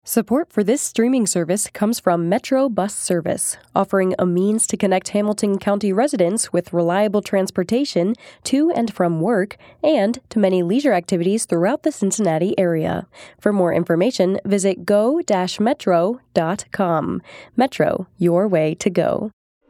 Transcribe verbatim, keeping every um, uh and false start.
Support for this streaming service comes from Metro Bus Service, offering a means to connect Hamilton County residents with reliable transportation to and from work and to many leisure activities throughout the Cincinnati area. For more information, visit go dash metro dot com. Metro, your way to go.